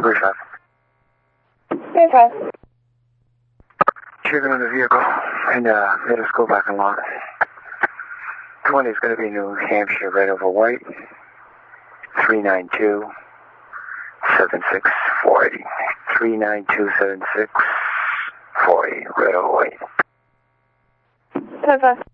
35. 35. Checking on the vehicle, and let us go back and lock. 20 is going to be New Hampshire, red over white. 392 76 480. 392 76 480, red over white. 35.